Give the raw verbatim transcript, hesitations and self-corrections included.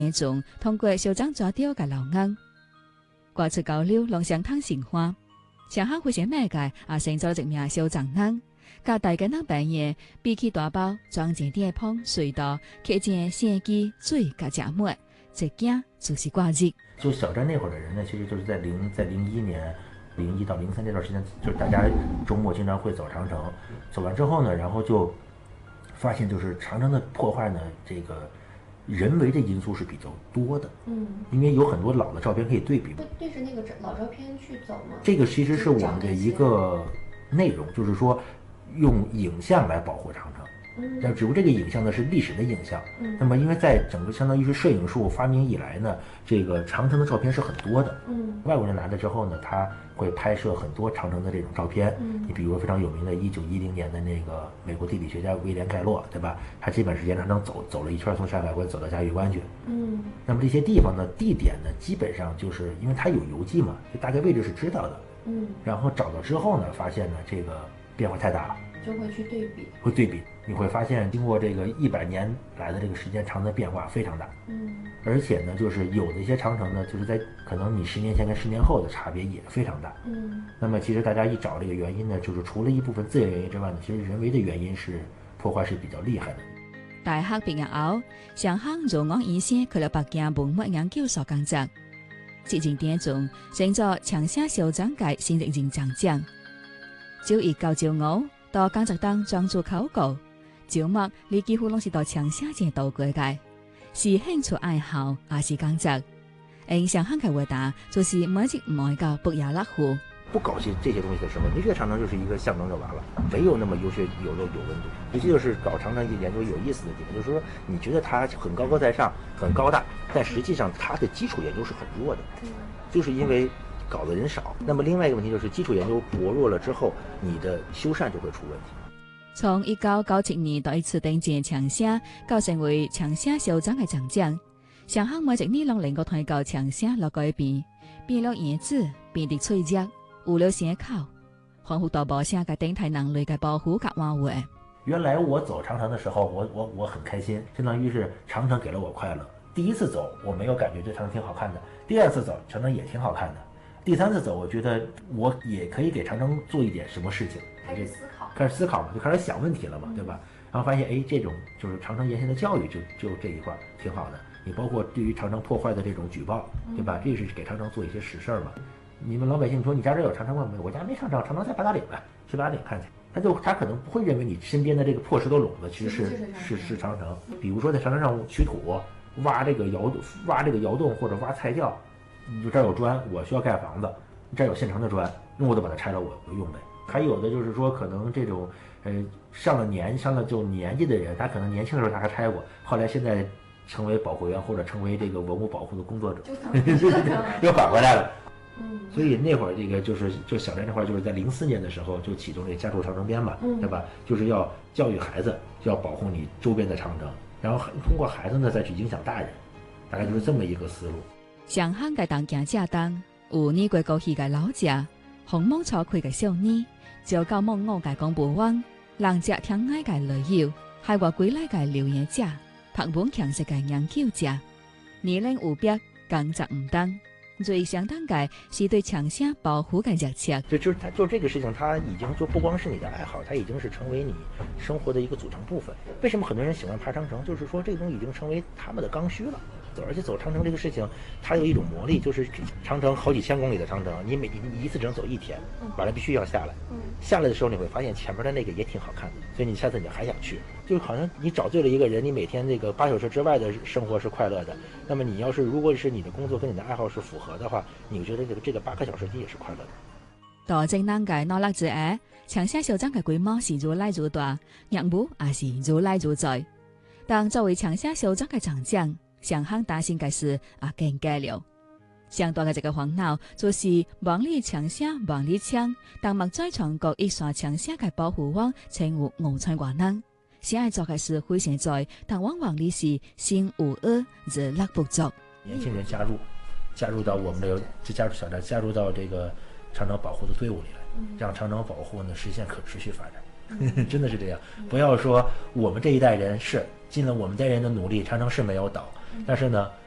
年中通過小長抓到嘅老硬，掛出交流讓上湯成花，上坑會寫咩嘅啊？成咗一名小長硬，甲大家那半夜比起大包裝件啲碰隧道，看見司機水甲食末，一驚就是掛日。 就小站那會兒的人呢，其實就是在零在零一年。零一到零三這段時間，就是大家周末經常會走長城，走完之後呢，然後就發現就是長城的破壞呢，這個人為的因素是比較多的。嗯，因為有很多老的照片可以對比。 會對着那個老照片去走嗎？ 這個其實是我們的一個內容，就是說用影像來保護長城。嗯，但只不過這個影像呢是歷史的影像。嗯，那麼因為在整個相當於是攝影術發明以來呢，這個長城的照片是很多的。嗯，外國人來了之後呢，他會拍攝很多長城的這種照片。嗯，你比如非常有名的一九一零年的那個美國地理學家威廉蓋洛，對吧？他基本是沿長城走走了一圈，從山海關走到嘉峪關去。嗯，那麼這些地方呢，地點呢，基本上就是因為它有遊記嘛，就大概位置是知道的。嗯，然後找到之後呢，發現呢這個變化太大了。 就會去對比， 會對比，你會發現經過這個一百年來的這個時間，長城的變化非常大。嗯，而且呢，就是有的一些長城呢，就是在可能你十年前跟十年後的差別也非常大。嗯，那麼其實大家一找這個原因呢，就是除了一部分自然原因之外呢，其實人為的原因是破壞是比較厲害的。 大學畢業後，上坑做我以前去了北京文物研究所工作，之前點中成咗長沙小長界先認真長將，朝一九朝五。到工作當裝做考稿，周末你幾乎攏是到長沙街度過嘅，是興趣愛好還是工作？印象很嘅回答就是每日每個不雅落戶。 不搞些這些東西的時候，你這個長城就是一個象徵就完了，沒有那麼有血有肉有溫度。尤其就是搞長城研究有意思的地方，就是說你覺得它很高高在上，很高大，但實際上它的基礎研究是很弱的，就是因為搞的人少。那麼另外一個問題就是基礎研究薄弱了之後，你的修繕就會出問題。 從一九九七年到一次訂建長沙，到成為長沙小長嘅長將，上坑每一年攏能夠睇到長沙落改變，變了葉子，變得脆弱，有了蛇口，仿佛大部下嘅頂體能力嘅保護甲瓦護。 原來我走長城的時候，我我我很開心，相當於是長城給了我快樂。第一次走我沒有感覺這長城挺好看的，第二次走長城也挺好看的。第三次走，我覺得我也可以給長城做一點什麼事情， 開始思考， 開始思考嘛，就開始想問題了嘛，嗯、對吧？然後發現，哎，這種就是長城沿線的教育就就這一塊挺好的。你包括對於長城破壞的這種舉報，對吧？這是給長城做一些實事嘛。你們老百姓說你家這有長城嗎？沒有，我家沒長城，長城在八達嶺呢，去八達嶺看去。他就他可能不會認為你身邊的這個破石頭壟子其實是是是長城。比如說在長城上取土，挖這個窑洞，挖這個窑洞或者挖菜窖。你就這兒有磚，我需要蓋房子，這兒有現成的磚，那我都把它拆了，我用唄。還有的就是說，可能這種，呃，上了年上了就年紀的人，他可能年輕的時候他還拆過，後來現在成為保護員或者成為這個文物保護的工作者，又返回來了。嗯，所以那會兒這個就是就小站這塊就是在零四年的時候就啟動這個家住長城編嘛，嗯、對吧？就是要教育孩子，要保護你周邊的長城，然後通過孩子呢再去影響大人，大概就是這麼一個思路。 上坑嘅當行者當，有呢個過去嘅老者，紅毛草區嘅少年，就教夢我嘅公布灣，人者聽愛嘅旅遊，係話歸來嘅留言者，拍本強勢嘅研究者，年齡有別，工作唔同，最相當嘅是對長沙保護嘅熱切。 就就是他做這個事情，他已經就不光是你的愛好，他已經是成為你生活的一個組成部分。為什麼很多人喜歡爬長城？就是說這個東西已經成為他們的剛需了。走，而且走長城這個事情，它有一種魔力，就是長城好幾千公里的長城，你每你一次只能走一天，晚上必須要下來。下來的時候你會發現前面的那個也挺好看的，所以你下次你還想去。就好像你找對了一個人，你每天這個八小時之外的生活是快樂的，那麼你要是如果是你的工作跟你的愛好是符合的話，你覺得這個這個八個小時你也是快樂的。 大正當嘅諾勒之下，長沙小長嘅規模是越來越大，業務也是越來越在。但作為長沙小長嘅長將，上坑擔心嘅事啊更加了。上大嘅這個煩惱就是萬里長沙萬里長，但莫再從各一線長沙嘅保護網稱呼五彩華能。現在做嘅事非常在，但往往你是心無惡，日力不足。 年輕人加入，加入到我們的就加入小站，加入到這個長城保護的隊伍裏來，讓長城保護呢實現可持續發展。真的是這樣，不要說我們這一代人是盡了我們這代人的努力，長城是沒有倒。但是呢，